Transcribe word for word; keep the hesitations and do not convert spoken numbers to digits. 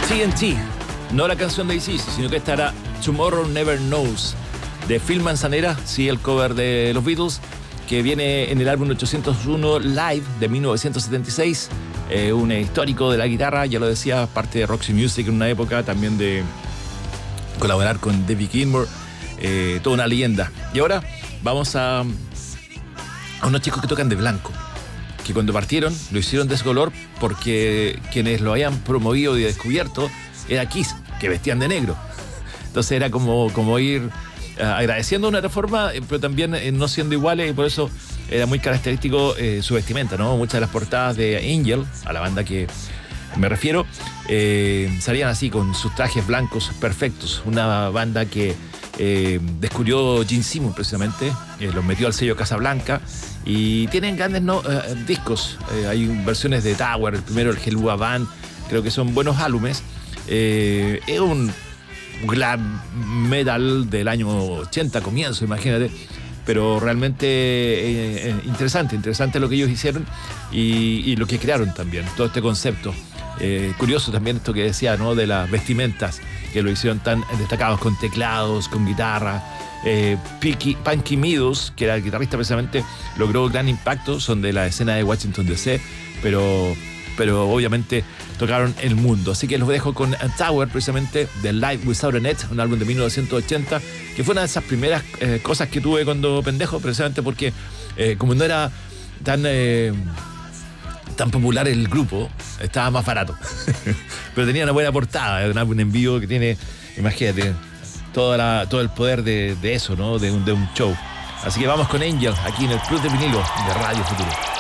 T N T, no la canción de Isis, sino que estará Tomorrow Never Knows de Phil Manzanera, sí, el cover de los Beatles, que viene en el álbum ochocientos uno Live de mil novecientos setenta y seis, eh, un histórico de la guitarra, ya lo decía, parte de Roxy Music en una época, también de colaborar con David Gilmour, eh, toda una leyenda. Y ahora vamos a, a unos chicos que tocan de blanco, que cuando partieron lo hicieron de ese color porque quienes lo habían promovido y descubierto era Kiss, que vestían de negro. Entonces era como, como ir uh, agradeciendo una reforma, eh, pero también eh, no siendo iguales, y por eso era muy característico eh, su vestimenta, ¿no? Muchas de las portadas de Angel, a la banda que me refiero, eh, salían así con sus trajes blancos perfectos. Una banda que eh, descubrió Gene Simmons precisamente, eh, los metió al sello Casablanca y tienen grandes no, eh, discos. Eh, hay versiones de Tower, el primero, el Helua Band, creo que son buenos álbumes. Eh, es un glam metal del año ochenta, comienzo, imagínate. Pero realmente eh, interesante, interesante lo que ellos hicieron y, y lo que crearon también, todo este concepto. Eh, curioso también esto que decía, ¿no? De las vestimentas, que lo hicieron tan destacados, con teclados, con guitarra. Eh, Picky, Punky Meadows, que era el guitarrista precisamente, logró gran impacto, son de la escena de Washington D C, pero, pero obviamente tocaron el mundo. Así que los dejo con Tower, precisamente, de Live Without a Net, un álbum de mil novecientos ochenta, que fue una de esas primeras eh, cosas que tuve cuando pendejo, precisamente porque eh, como no era tan... Eh, tan popular el grupo, estaba más barato. Pero tenía una buena portada, un álbum en vivo que tiene, imagínate, toda la, todo el poder de, de eso, ¿no? De un, de un show. Así que vamos con Angel, aquí en el Club de Vinilo de Radio Futuro.